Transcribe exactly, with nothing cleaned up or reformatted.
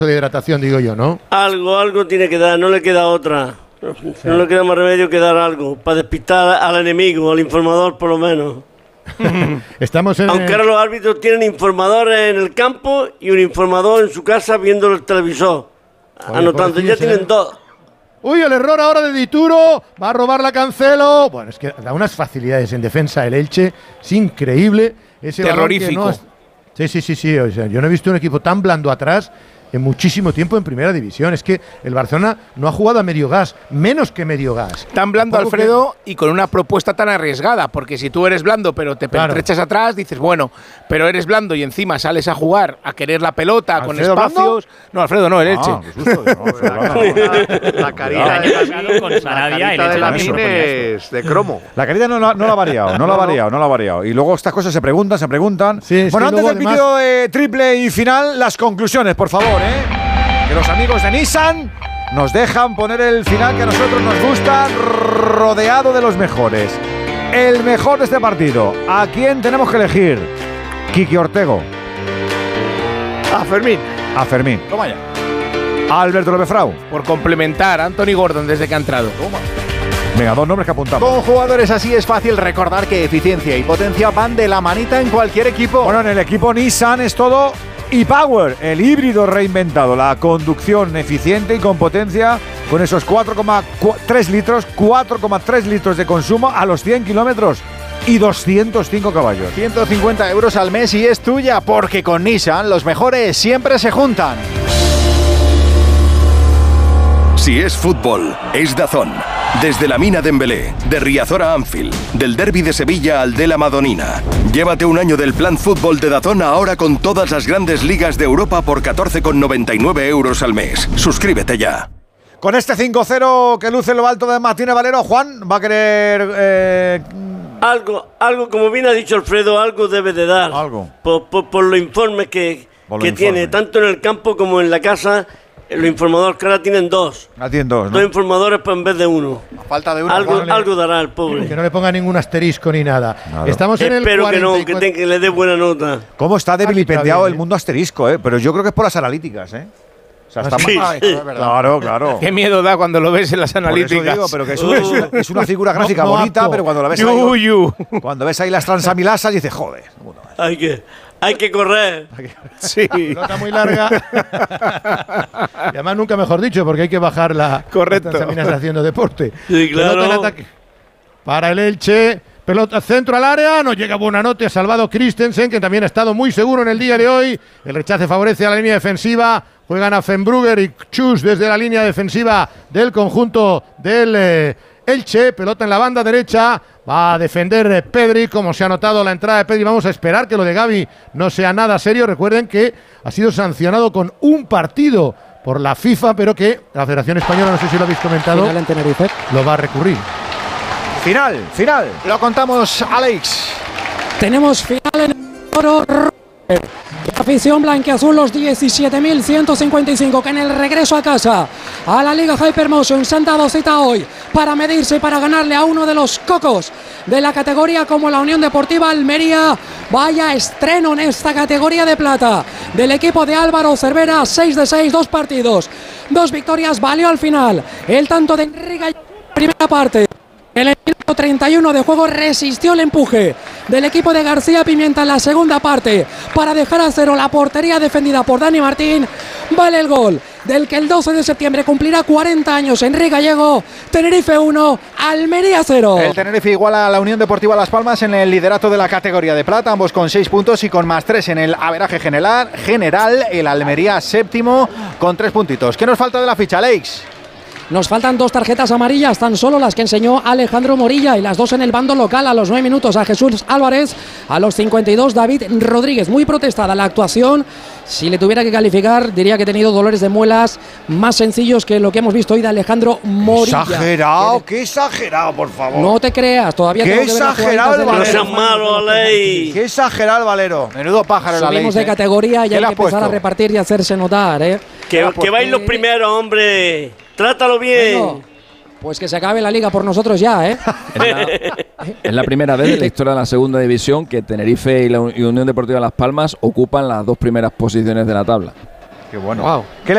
de hidratación, digo yo, ¿no? Algo, algo tiene que dar, no le queda otra. No, sí. no le queda más remedio que dar algo, para despistar al enemigo, al informador por lo menos. Estamos en Aunque el... ahora los árbitros tienen informadores en el campo y un informador en su casa viendo el televisor. Oye, anotando, ya tienen dos. Uy, el error ahora de Dituro, va a robar la Cancelo. Bueno, es que da unas facilidades en defensa el Elche, es increíble. Ese terrorífico. No es... Sí, sí, sí, sí, o sea, yo no he visto un equipo tan blando atrás en muchísimo tiempo en primera división. Es que el Barcelona no ha jugado a medio gas, menos que medio gas. Tan blando, Alfredo, que... y con una propuesta tan arriesgada, porque si tú eres blando pero te pertrechas claro. atrás, dices, bueno, pero eres blando y encima sales a jugar, a querer la pelota con espacios… Blando? No, Alfredo, no, el Elche. Ah, susto, no, la, la carita de, con Sarabia, la de Lamín es de cromo. La carita no, no, no la ha variado, no la ha variado, no la ha variado. Y luego estas cosas se preguntan, se preguntan. Sí, bueno, antes del además... vídeo eh, triple y final, las conclusiones, por favor. ¿Eh? Que los amigos de Nissan nos dejan poner el final que a nosotros nos gusta, rodeado de los mejores. El mejor de este partido. ¿A quién tenemos que elegir? Kiki Ortego. A Fermín. A Fermín. Toma ya. Alberto Lobefrau. Por complementar a Anthony Gordon desde que ha entrado. Toma. Venga, dos nombres que apuntamos. Con jugadores así es fácil recordar que eficiencia y potencia van de la manita en cualquier equipo. Bueno, en el equipo Nissan es todo e-Power, el híbrido reinventado, la conducción eficiente y con potencia, con esos cuatro coma tres litros, cuatro coma tres litros de consumo a los cien kilómetros y doscientos cinco caballos. ciento cincuenta euros al mes y es tuya, porque con Nissan los mejores siempre se juntan. Si es fútbol, es DAZN. Desde la Mina Dembélé, de Riazor a Anfield, del Derbi de Sevilla al de la Madonina. Llévate un año del plan fútbol de DAZN ahora con todas las grandes ligas de Europa por catorce con noventa y nueve euros al mes. Suscríbete ya. Con este cinco cero que luce en lo alto de Martínez Valero, Juan va a querer… Eh... Algo, algo, como bien ha dicho Alfredo, algo debe de dar. Algo. Por, por, por los informes que, por que los tiene, informes. tanto en el campo como en la casa. Los informadores que ahora tienen dos. Ah, tienen dos, ¿no? Dos informadores pues, en vez de uno. A falta de uno. Algo, Juan, algo dará el pobre. Que no le ponga ningún asterisco ni nada. Claro. Estamos en Espero el que no, que, te, que le dé buena nota. ¿Cómo está debilipendiado bien, el mundo asterisco, eh? Pero yo creo que es por las analíticas, ¿eh? O sea, está sí, mal. sí. Claro, claro. Qué miedo da cuando lo ves en las analíticas. Por eso digo, pero que es, una, es una figura gráfica no, no bonita, apto. pero cuando la ves Yu, ahí, yu. cuando ves ahí las transamilasas dices, joder. Hay que, hay que correr. Sí. Pelota muy larga. Y además nunca mejor dicho, porque hay que bajar la Correcto. las transaminas haciendo deporte. Sí, claro. Pelota en ataque para el Elche. Pelota centro al área, no llega Buonanotte, ha salvado Christensen, que también ha estado muy seguro en el día de hoy. El rechace favorece a la línea defensiva. Juegan a Fenbrugger y Chus desde la línea defensiva del conjunto del eh, Elche. Pelota en la banda derecha. Va a defender eh, Pedri, como se ha notado la entrada de Pedri. Vamos a esperar que lo de Gavi no sea nada serio. Recuerden que ha sido sancionado con un partido por la FIFA, pero que la Federación Española, no sé si lo habéis comentado, Final en Tenerife. lo va a recurrir. Final, final. Lo contamos, Alex. Tenemos final en el Oro. Afición blanquiazul, los diecisiete mil ciento cincuenta y cinco que en el regreso a casa a la Liga Hypermotion se han dado cita hoy para medirse y para ganarle a uno de los cocos de la categoría como la Unión Deportiva Almería. Vaya estreno en esta categoría de plata del equipo de Álvaro Cervera, seis de seis, dos partidos, dos victorias, valió al final el tanto de Enrique, primera parte. En el minuto treinta y uno de juego resistió el empuje del equipo de García Pimienta en la segunda parte para dejar a cero la portería defendida por Dani Martín. Vale el gol del que el doce de septiembre cumplirá cuarenta años Enrique Gallego. Tenerife uno, Almería cero. El Tenerife iguala a la Unión Deportiva Las Palmas en el liderato de la categoría de plata, ambos con seis puntos y con más tres en el averaje general. General, el Almería séptimo con tres puntitos. ¿Qué nos falta de la ficha, Alex? Nos faltan dos tarjetas amarillas, tan solo las que enseñó Alejandro Morilla, y las dos en el bando local. A los nueve minutos a Jesús Álvarez, a los cincuenta y dos David Rodríguez. Muy protestada la actuación. Si le tuviera que calificar, diría que ha tenido dolores de muelas más sencillos que lo que hemos visto hoy de Alejandro Morilla. Exagerado, qué exagerado, por favor. No te creas, todavía qué tengo que ver las exagerado el jugaditas Valero. del- No seas malo, Ley. Qué exagerado el Valero. Menudo pájaro la ley. Subimos de categoría y ¿Qué hay le que has empezar puesto? a repartir y hacerse notar, ¿eh? Que, que vais los primeros, hombre. Trátalo bien. Bueno, pues que se acabe la liga por nosotros ya, ¿eh? Es la, es la primera vez en la historia de la segunda división que Tenerife y la Unión Deportiva Las Palmas ocupan las dos primeras posiciones de la tabla. Qué bueno. Wow. ¿Qué le